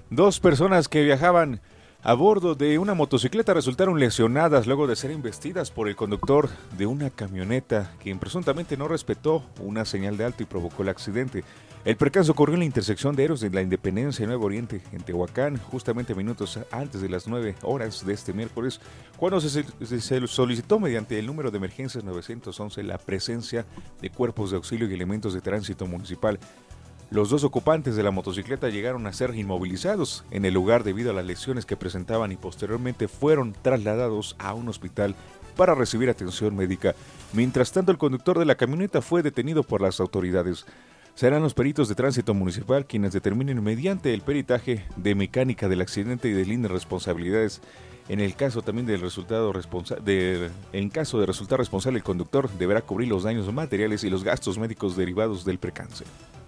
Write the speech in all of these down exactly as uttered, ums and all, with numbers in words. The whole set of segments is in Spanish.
Dos personas que viajaban a bordo de una motocicleta resultaron lesionadas luego de ser embestidas por el conductor de una camioneta, quien presuntamente no respetó una señal de alto y provocó el accidente. El percance ocurrió en la intersección de Héroes de la Independencia y Nuevo Oriente, en Tehuacán, justamente minutos antes de las nueve horas de este miércoles, cuando se, se solicitó mediante el número de emergencias nueve once la presencia de cuerpos de auxilio y elementos de tránsito municipal. Los dos ocupantes de la motocicleta llegaron a ser inmovilizados en el lugar debido a las lesiones que presentaban y posteriormente fueron trasladados a un hospital para recibir atención médica. Mientras tanto, el conductor de la camioneta fue detenido por las autoridades. Serán los peritos de tránsito municipal quienes determinen mediante el peritaje de mecánica del accidente y delineen responsabilidades. En el caso también del resultado responsa- de, en caso de resultar responsable, el conductor deberá cubrir los daños materiales y los gastos médicos derivados del percance.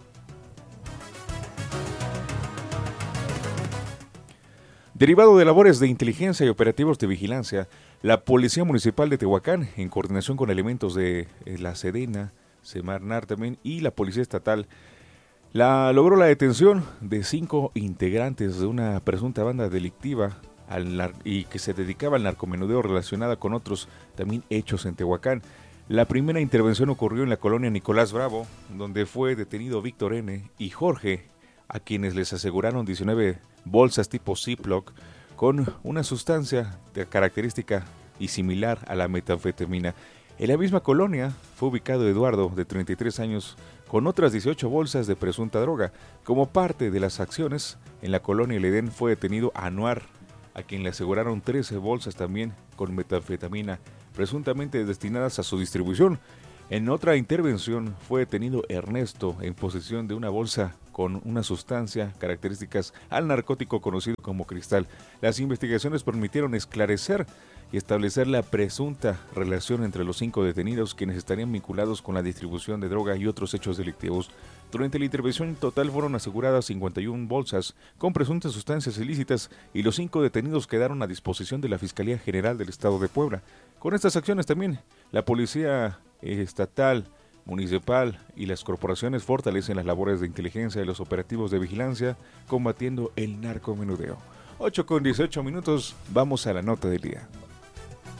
Derivado de labores de inteligencia y operativos de vigilancia, la Policía Municipal de Tehuacán, en coordinación con elementos de eh, la Sedena, Semarnat también y la Policía Estatal, la, logró la detención de cinco integrantes de una presunta banda delictiva al, y que se dedicaba al narcomenudeo relacionada con otros también hechos en Tehuacán. La primera intervención ocurrió en la colonia Nicolás Bravo, donde fue detenido Víctor N. y Jorge, a quienes les aseguraron diecinueve bolsas tipo Ziploc con una sustancia de característica y similar a la metanfetamina. En la misma colonia fue ubicado Eduardo, de treinta y tres años, con otras dieciocho bolsas de presunta droga. Como parte de las acciones, en la colonia El Edén fue detenido Anuar, a quien le aseguraron trece bolsas también con metanfetamina, presuntamente destinadas a su distribución. En otra intervención fue detenido Ernesto en posesión de una bolsa con una sustancia características al narcótico conocido como cristal. Las investigaciones permitieron esclarecer y establecer la presunta relación entre los cinco detenidos, quienes estarían vinculados con la distribución de droga y otros hechos delictivos. Durante la intervención en total fueron aseguradas cincuenta y una bolsas con presuntas sustancias ilícitas y los cinco detenidos quedaron a disposición de la Fiscalía General del Estado de Puebla. Con estas acciones también, la Policía Estatal, Municipal y las corporaciones fortalecen las labores de inteligencia y los operativos de vigilancia combatiendo el narcomenudeo. ocho con dieciocho minutos, vamos a la nota del día.